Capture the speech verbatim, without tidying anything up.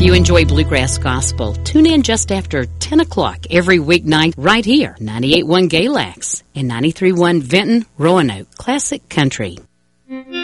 you enjoy Bluegrass Gospel, tune in just after ten o'clock every weeknight right here, ninety-eight point one Galax and ninety-three point one Vinton, Roanoke, Classic Country.